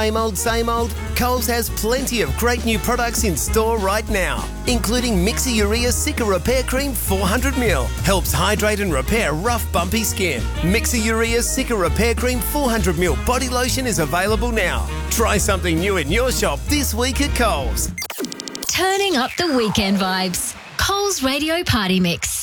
Same old? Coles has plenty of great new products in store right now, including Mixer Urea Cica Repair Cream 400ml. Helps hydrate and repair rough, bumpy skin. Mixer Urea Cica Repair Cream 400ml body lotion is available now. Try something new in your shop this week at Coles. Turning up the weekend vibes. Coles Radio Party Mix.